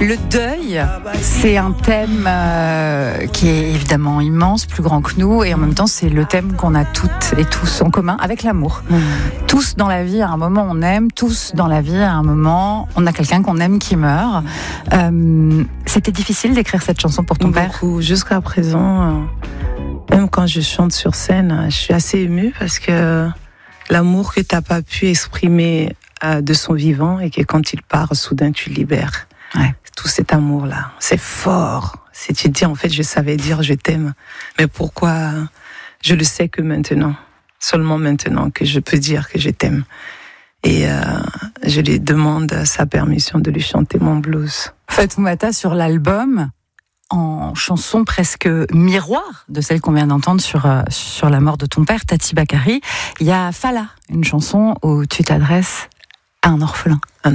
Le deuil, c'est un thème qui est évidemment immense, plus grand que nous, et en même temps, c'est le thème qu'on a toutes et tous en commun avec l'amour. Tous dans la vie, à un moment, on aime. Tous dans la vie, à un moment, on a quelqu'un qu'on aime qui meurt. C'était difficile d'écrire cette chanson pour ton père ? Jusqu'à présent, même quand je chante sur scène, je suis assez émue parce que l'amour que tu n'as pas pu exprimer de son vivant et que quand il part, soudain, tu libères. Ouais. Tout cet amour-là, c'est fort. Si tu te dis, en fait, je savais dire je t'aime, mais pourquoi je le sais que maintenant, seulement maintenant que je peux dire que je t'aime. Et je lui demande sa permission de lui chanter mon blues. Fatoumata, sur l'album, en chanson presque miroir de celle qu'on vient d'entendre sur la mort de ton père, Tati Bakari, il y a Fala, une chanson où tu t'adresses à un orphelin.